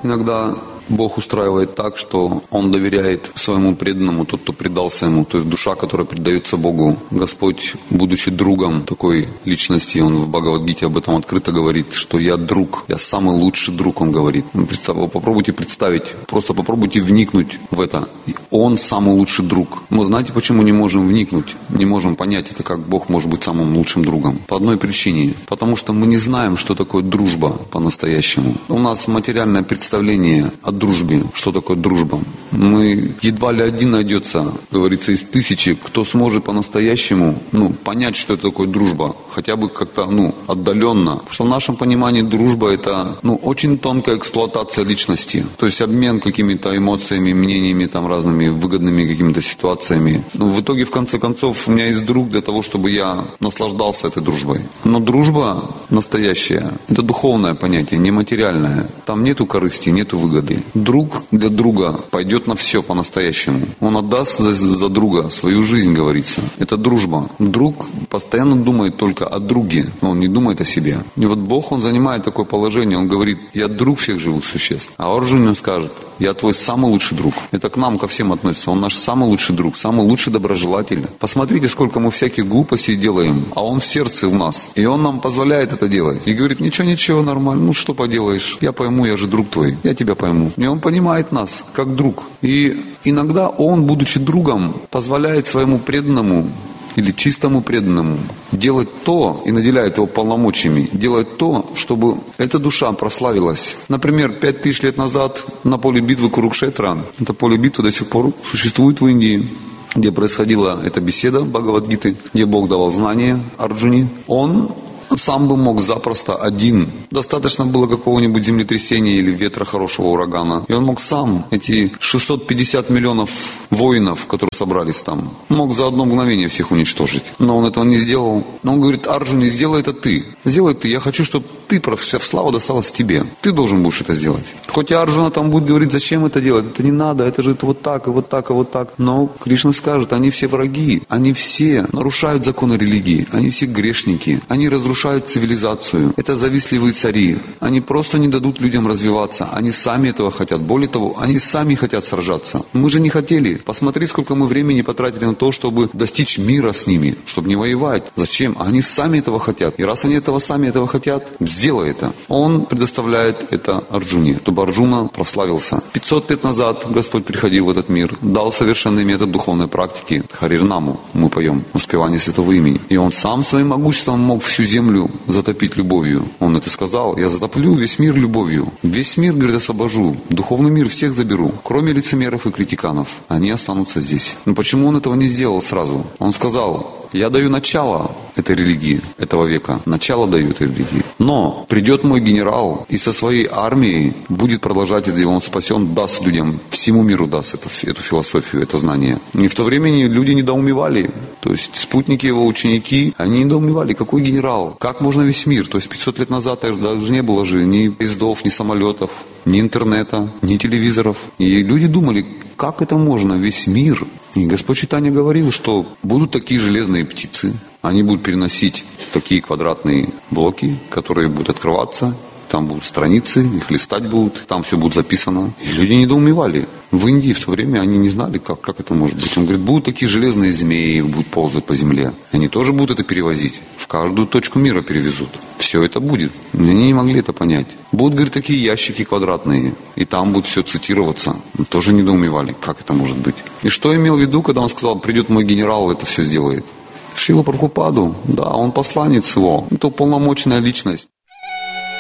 Иногда Бог устраивает так, что Он доверяет своему преданному, тот, кто предался Ему, то есть душа, которая предается Богу. Господь, будучи другом такой личности, Он в Бхагавад-гите об этом открыто говорит, что я друг, я самый лучший друг, Он говорит. Попробуйте представить, просто попробуйте вникнуть в это. Он самый лучший друг. Мы знаете, почему не можем вникнуть, не можем понять это, как Бог может быть самым лучшим другом? По одной причине. Потому что мы не знаем, что такое дружба по-настоящему. У нас материальное представление о дружбе. Что такое дружба? Мы едва ли один найдется, говорится, из 1000, кто сможет по-настоящему понять, что это такое дружба. Хотя бы как-то отдаленно. Потому что в нашем понимании дружба это очень тонкая эксплуатация личности. То есть обмен какими-то эмоциями, мнениями, там разными выгодными какими-то ситуациями. В итоге, в конце концов, у меня есть друг для того, чтобы я наслаждался этой дружбой. Но дружба настоящая – это духовное понятие, не материальное. Там нету корысти, нету выгоды. Друг для друга пойдет на все по-настоящему. Он отдаст за друга свою жизнь, говорится. Это дружба. Друг постоянно думает только о друге, но он не думает о себе. И вот Бог, Он занимает такое положение, Он говорит, я друг всех живых существ. А Арджуне Он скажет, я твой самый лучший друг. Это к нам, ко всем относится. Он наш самый лучший друг, самый лучший доброжелатель. Посмотрите, сколько мы всяких глупостей делаем, а Он в сердце у нас. И Он нам позволяет это делать. И говорит, ничего, нормально, что поделаешь, я пойму, я же друг твой, я тебя пойму. И Он понимает нас, как друг. И иногда Он, будучи другом, позволяет своему преданному или чистому преданному делать то, и наделяет его полномочиями, делать то, чтобы эта душа прославилась. Например, 5000 лет назад на поле битвы Курукшетра, это поле битвы до сих пор существует в Индии, где происходила эта беседа Бхагавад-гиты, где Бог давал знания Арджуне, он сам бы мог запросто один. Достаточно было какого-нибудь землетрясения или ветра, хорошего урагана. И он мог сам эти 650 миллионов воинов, которые собрались там, мог за одно мгновение всех уничтожить. Но он этого не сделал. Но он говорит, Арджуне, сделай это ты. Сделай ты. Я хочу, чтобы вся слава досталась тебе. Ты должен будешь это сделать. Хоть и Арджуна там будет говорить, зачем это делать? Это не надо, это же вот так, и вот так, и вот так. Но Кришна скажет, они все враги. Они все нарушают законы религии. Они все грешники. Они разрушают цивилизацию. Это завистливые цари. Они просто не дадут людям развиваться. Они сами этого хотят. Более того, они сами хотят сражаться. Мы же не хотели. Посмотри, сколько мы времени потратили на то, чтобы достичь мира с ними, чтобы не воевать. Зачем? Они сами этого хотят. И раз они сами этого хотят, сделай это. Он предоставляет это Арджуне, чтобы Арджуна прославился. 500 лет назад Господь приходил в этот мир, дал совершенный метод духовной практики. Харирнаму мы поем, воспевание святого имени. И Он сам своим могуществом мог всю землю затопить любовью. Он это сказал, я затоплю весь мир любовью. Весь мир, говорит, освобожу. Духовный мир всех заберу, кроме лицемеров и критиканов. Они останутся здесь. Но почему Он этого не сделал сразу? Он сказал, я даю начало этой религии, этого века. Начало даю этой религии. Но придет мой генерал и со своей армией будет продолжать это дело. Он спасен, даст людям, всему миру даст эту философию, это знание. И в то время люди недоумевали. То есть спутники его, ученики, они недоумевали, какой генерал? Как можно весь мир? То есть 500 лет назад даже не было же ни поездов, ни самолетов, ни интернета, ни телевизоров. И люди думали, как это можно, весь мир? И Господь Чайтанья говорил, что будут такие железные птицы, они будут переносить такие квадратные блоки, которые будут открываться, там будут страницы, их листать будут, там все будет записано. И люди недоумевали. В Индии в то время они не знали, как это может быть. Он говорит, будут такие железные змеи, будут ползать по земле. Они тоже будут это перевозить. В каждую точку мира перевезут. Все это будет. И они не могли это понять. Будут, говорит, такие ящики квадратные, и там будет все цитироваться. Мы тоже недоумевали, как это может быть. И что имел в виду, когда он сказал, придет мой генерал, это все сделает? Шрила Прабхупаду, да, он посланец его, это уполномоченная личность.